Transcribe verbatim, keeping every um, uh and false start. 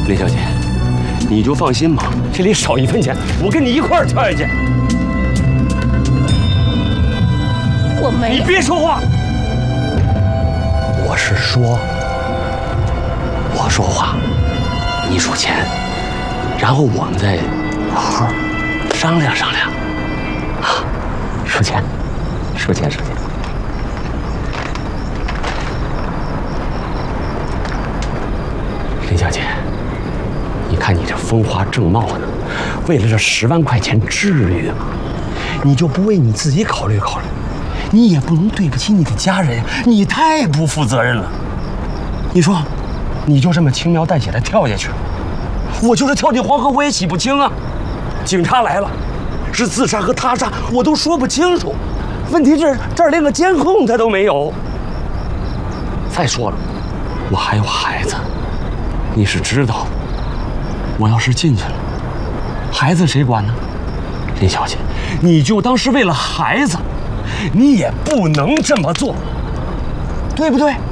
林小姐，你就放心吧，这里少一分钱，我跟你一块儿跳下去。 我没…… 你别说话。我是说，我说话，你出钱，然后我们再好好商量商量。啊，数钱，数钱，数钱。林小姐，你看你这风华正茂的，为了这十万块钱，至于吗？你就不为你自己考虑考虑？你也不能对不起你的家人呀！你太不负责任了。你说，你就这么轻描淡写的跳下去了，我就是跳进黄河，我也洗不清啊！警察来了，是自杀和他杀，我都说不清楚。问题是这儿连个监控他都没有。再说了，我还有孩子，你是知道的。我要是进去了，孩子谁管呢？林小姐，你就当是为了孩子。你也不能这么做，对不对？